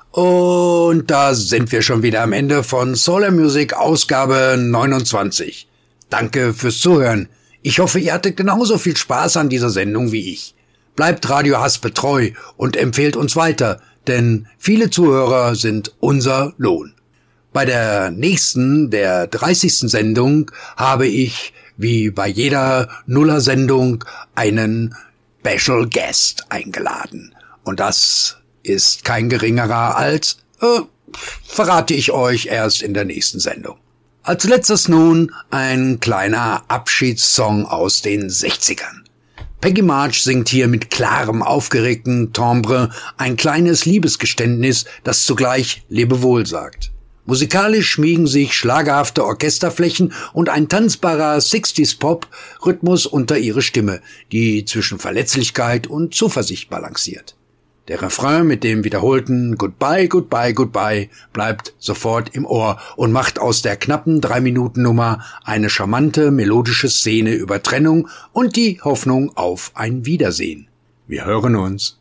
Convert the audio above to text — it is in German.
Und da sind wir schon wieder am Ende von Solar Music Ausgabe 29. Danke fürs Zuhören. Ich hoffe, ihr hattet genauso viel Spaß an dieser Sendung wie ich. Bleibt Radio Haspe treu und empfehlt uns weiter, denn viele Zuhörer sind unser Lohn. Bei der nächsten, der 30. Sendung, habe ich, wie bei jeder Nuller-Sendung, einen Special Guest eingeladen. Und das ist kein geringerer als, verrate ich euch erst in der nächsten Sendung. Als letztes nun ein kleiner Abschiedssong aus den 60ern. Peggy March singt hier mit klarem, aufgeregten Timbre ein kleines Liebesgeständnis, das zugleich Lebewohl sagt. Musikalisch schmiegen sich schlagerhafte Orchesterflächen und ein tanzbarer 60s-Pop-Rhythmus unter ihre Stimme, die zwischen Verletzlichkeit und Zuversicht balanciert. Der Refrain mit dem wiederholten Goodbye, Goodbye, Goodbye bleibt sofort im Ohr und macht aus der knappen 3-Minuten-Nummer eine charmante, melodische Szene über Trennung und die Hoffnung auf ein Wiedersehen. Wir hören uns.